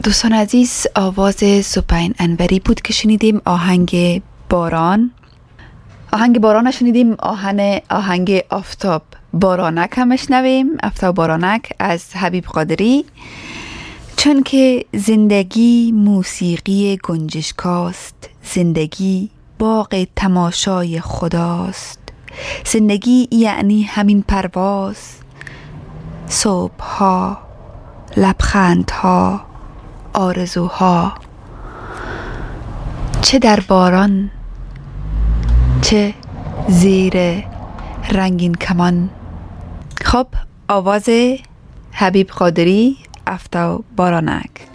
دوستان عزیز، آواز زبین انوری بود که شنیدیم. آهنگ باران شنیدیم. آهنگ آفتاب بارانک هم بشنویم. آفتاب بارانک از حبیب قادری. چون که زندگی موسیقی گنجشکاست، زندگی باغ تماشای خداست، زندگی یعنی همین پرواز، صبح‌ها، لبخندها، آرزوها، چه در باران چه زیر رنگین کمان. خب، آواز حبیب قادری، آفتاب بارانک.